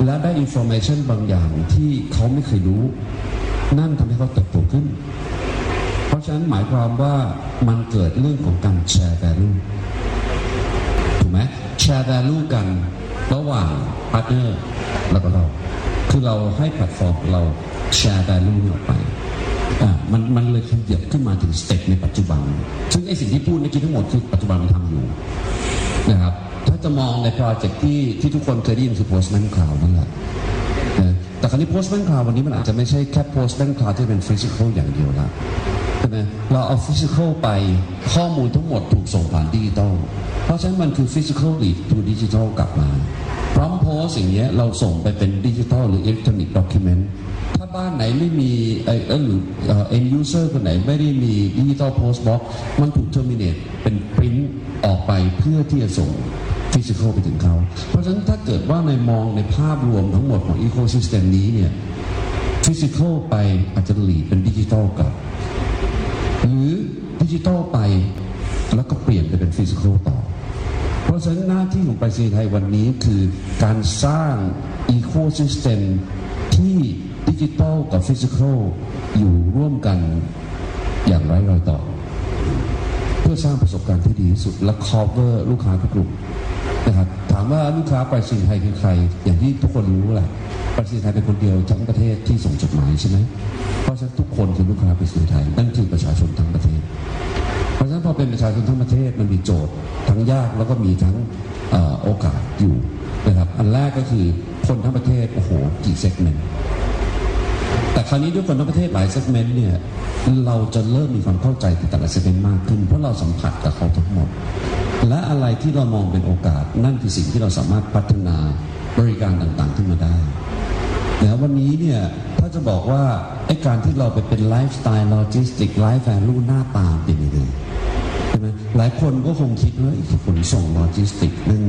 และได้ information บางอย่างที่เขาไม่เคยรู้นั่นทำให้เขาเติบโตขึ้นเพราะฉะนั้นหมายความว่ามันเกิดเรื่องของการแชร์ value ถูกไหมแชร์ value กันระหว่าง partner แล้วก็เราคือเราให้แพลตฟอร์มเราแชร์ value ออกไปมันเลยขยับขึ้นมาถึงสเต็ปในปัจจุบันซึ่งไอ้สิ่งที่พูดเมื่อกี้ทั้งหมดคือปัจจุบันมันทำอยู่นะครับถ้าจะมองในโปรเจกต์ที่ทุกคนเคยได้ยินคือ Postman Cloud นั่นแหละแต่คราวนี้ Postman Cloud วันนี้มันอาจจะไม่ใช่แค่ Postman Cloud ที่เป็น physical อย่างเดียวละใช่ไหมเราเอา physical ไปข้อมูลทั้งหมดถูกส่งผ่านดิจิทัลเพราะฉะนั้นมันคือ physical lead to digital กลับมาพร้อมโพสอย่างเงี้ยเราส่งไปเป็นดิจิทัลหรือ electronic document ถ้าบ้านไหนไม่มีหรือend user คนไหนไม่ได้มี digital post box มันถูก terminate เป็น print ออกไปเพื่อที่จะส่งฟิสิกอลไปถึงเขาเพราะฉะนั้นถ้าเกิดว่าในมองในภาพรวมทั้งหมดของอีโคซิสเต็มนี้เนี่ยฟิสิกอลไปอาจจะหลีดเป็นดิจิทัลกลับหรือดิจิทัลไปแล้วก็เปลี่ยนไปเป็นฟิสิกอลต่อเพราะฉะนั้นหน้าที่ของไปรษณีย์ไทยวันนี้คือการสร้างอีโคซิสเต็มที่ดิจิทัลกับฟิสิกอลอยู่ร่วมกันอย่างไร้รอยต่อเพื่อสร้างประสบการณ์ที่ดีที่สุดและ cover ลูกค้าทุกกลุ่มนะครับถามว่าลูกค้าไปรษณีย์ไทยคือใครอย่างที่ทุกคนรู้แหละไปรษณีย์ไทยเป็นคนเดียวทั้งประเทศที่ส่งจดหมายใช่ไหมเพราะฉะนั้นทุกคนคือลูกค้าไปรษณีย์ไทยนั่นคือประชาชนทั้งประเทศเพราะฉะนั้นพอเป็นประชาชนทั้งประเทศมันมีโจทย์ทั้งยากแล้วก็มีทั้งโอกาสอยู่นะครับอันแรกก็คือคนทั้งประเทศโอ้โหกี่เซกเมนต์แต่คราวนี้ด้วยคนทั้งประเทศหลายเซกเมนต์เนี่ยเราจะเริ่มมีความเข้าใจในแต่ละเซกเมนต์มากขึ้นเพราะเราสัมผัสกับเขาทั้งหมดและอะไรที่เรามองเป็นโอกาสนั่นคือสิ่งที่เราสามารถพัฒนาบริการต่างๆขึ้นมาได้แล้ววันนี้เนี่ยถ้าจะบอกว่าไอ้การที่เราไปเป็นไลฟ์สไตล์โลจิสติกไลฟ์แวลูหน้าตาเป็นยังไงใช่ไหมหลายคนก็คงคิดว่าขนส่งโลจิสติกนั่น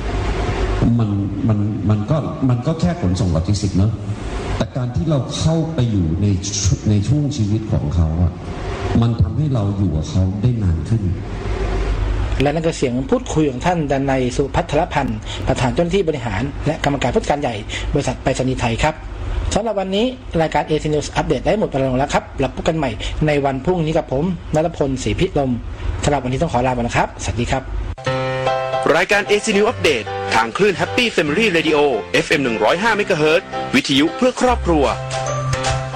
มันก็แค่ขนส่งโลจิสติกเนอะแต่การที่เราเข้าไปอยู่ในช่วงชีวิตของเขาอะมันทำให้เราอยู่กับเขาได้นานขึ้นและนั่นก็เสียงพูดคุยของท่านดนัย สุพัทรพันธ์ประธานเจ้าหน้าที่บริหารและกรรมการผู้จัดการใหญ่บริษัทไปรษณีย์ไทยครับสำหรับวันนี้รายการ AC News อัปเดตได้หมดเวลาลงแล้วครับเราพบกันใหม่ในวันพรุ่งนี้กับผมณัฐพล ศรีพิลมสำหรับวันนี้ต้องขอลาไปนะครับสวัสดีครับรายการ AC News อัปเดตทางคลื่น Happy Family Radio FM 105 MHz วิทยุเพื่อครอบครัว